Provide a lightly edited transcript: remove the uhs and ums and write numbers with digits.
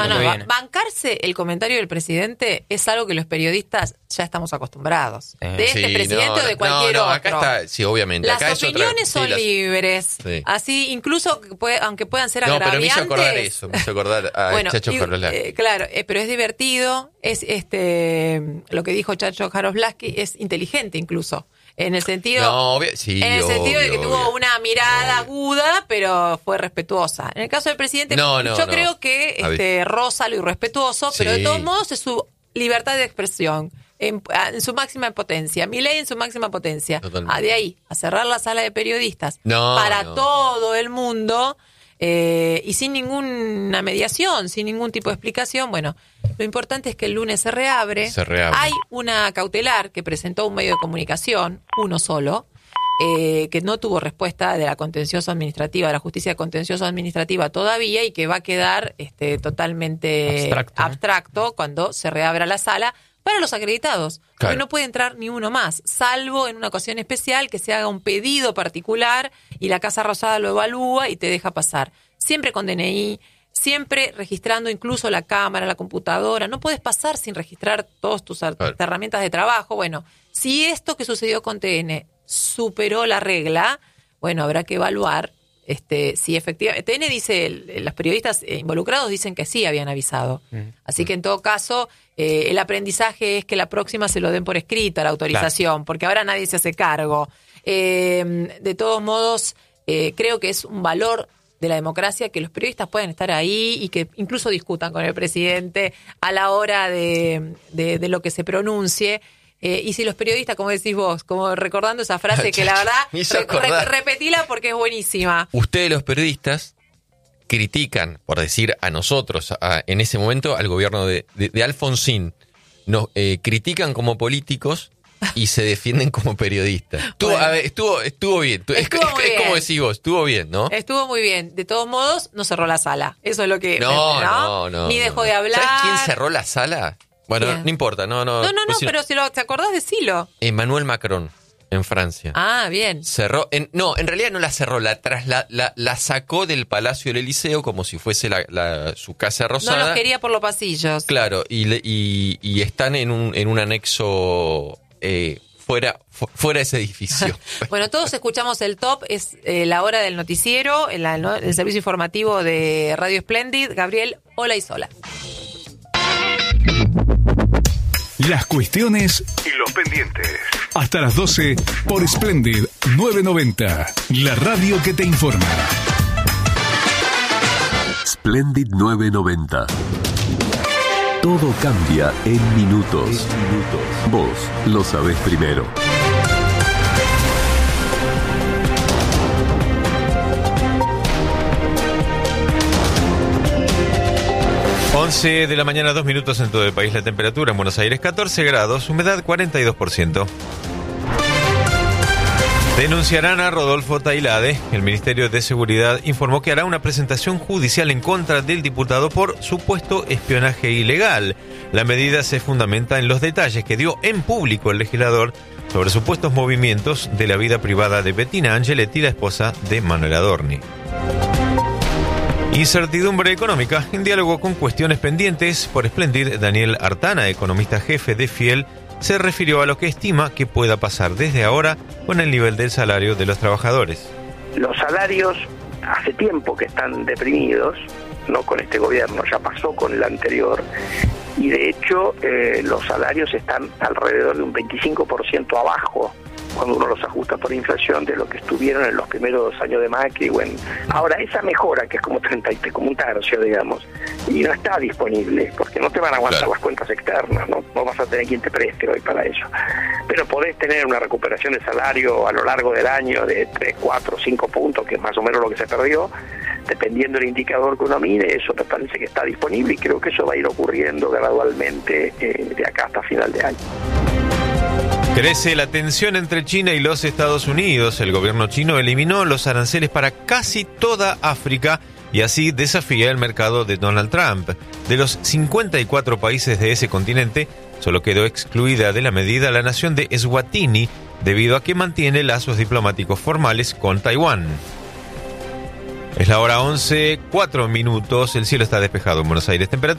Bancarse el comentario del presidente es algo que los periodistas ya estamos acostumbrados. De este presidente o de cualquier otro. Acá está, sí, obviamente. Las acá opiniones son libres. Sí. Así, incluso aunque puedan ser agraviantes. No, pero me hizo acordar a Chacho Jaroslavsky. Claro, pero es divertido. Es lo que dijo Chacho Jaroslavsky es inteligente incluso. En el sentido, de que tuvo una mirada aguda, pero fue respetuosa. En el caso del presidente, yo creo que roza lo irrespetuoso, pero de todos modos es su libertad de expresión en su máxima potencia. Milei en su máxima potencia. De ahí a cerrar la sala de periodistas para todo el mundo y sin ninguna mediación, sin ningún tipo de explicación. Bueno, lo importante es que el lunes se reabre. Hay una cautelar que presentó un medio de comunicación, uno solo, que no tuvo respuesta de la contencioso administrativa, de la justicia contencioso administrativa todavía, y que va a quedar totalmente abstracto cuando se reabra la sala para los acreditados. Porque no puede entrar ni uno más, salvo en una ocasión especial que se haga un pedido particular y la Casa Rosada lo evalúa y te deja pasar. Siempre con DNI, siempre registrando incluso la cámara, la computadora. No puedes pasar sin registrar todas tus herramientas de trabajo. Bueno, si esto que sucedió con TN superó la regla, bueno, habrá que evaluar si efectivamente. TN dice, los periodistas involucrados dicen que sí habían avisado. Así que en todo caso, el aprendizaje es que la próxima se lo den por escrito, la autorización, porque ahora nadie se hace cargo. De todos modos, creo que es un valor de la democracia que los periodistas puedan estar ahí y que incluso discutan con el presidente a la hora de lo que se pronuncie. Y si los periodistas, como decís vos, como recordando esa frase que la verdad, repetila porque es buenísima. Ustedes los periodistas critican, por decir a nosotros, en ese momento, al gobierno de Alfonsín. Nos critican como políticos y se defienden como periodistas. Estuvo bien. Es como decís vos, estuvo bien, ¿no? Estuvo muy bien. De todos modos, no cerró la sala. Eso es lo que... No. Ni dejó de hablar. ¿Sabes quién cerró la sala? Bueno, ¿quién? No importa, no. Pero si te acordás, decilo. Emmanuel Macron, en Francia. Ah, bien. Cerró, en realidad no la cerró, la sacó del Palacio del Elíseo como si fuese su casa rosada. No los quería por los pasillos. Claro, y están en un anexo fuera de ese edificio. Bueno, todos escuchamos el top, es la hora del noticiero, el servicio informativo de Radio Splendid. Gabriel, hola y sola. Las cuestiones y los pendientes. Hasta las 12 por Splendid 990, la radio que te informa. Splendid 990. Todo cambia en minutos. Vos lo sabés primero. Once de la mañana, 2 minutos en todo el país. La temperatura en Buenos Aires 14 grados, humedad 42%. Denunciarán a Rodolfo Tailade. El Ministerio de Seguridad informó que hará una presentación judicial en contra del diputado por supuesto espionaje ilegal. La medida se fundamenta en los detalles que dio en público el legislador sobre supuestos movimientos de la vida privada de Bettina Angeletti, la esposa de Manuel Adorni. Incertidumbre económica. En diálogo con cuestiones pendientes por Splendid, Daniel Artana, economista jefe de Fiel, se refirió a lo que estima que pueda pasar desde ahora con el nivel del salario de los trabajadores. Los salarios hace tiempo que están deprimidos, no con este gobierno, ya pasó con el anterior, y de hecho los salarios están alrededor de un 25% abajo cuando uno los ajusta por inflación de lo que estuvieron en los primeros 2 años de Macri. Bueno, ahora esa mejora, que es como un tercio, digamos, y no está disponible, porque no te van a aguantar las cuentas externas, no vas a tener quien te preste hoy para eso. Pero podés tener una recuperación de salario a lo largo del año de 3, 4, 5 puntos, que es más o menos lo que se perdió, dependiendo del indicador que uno mire. Eso me parece que está disponible y creo que eso va a ir ocurriendo gradualmente de acá hasta final de año. Crece la tensión entre China y los Estados Unidos. El gobierno chino eliminó los aranceles para casi toda África y así desafía el mercado de Donald Trump. De los 54 países de ese continente, solo quedó excluida de la medida la nación de Es la hora 11:04. El cielo está despejado en Buenos Aires. Temperatura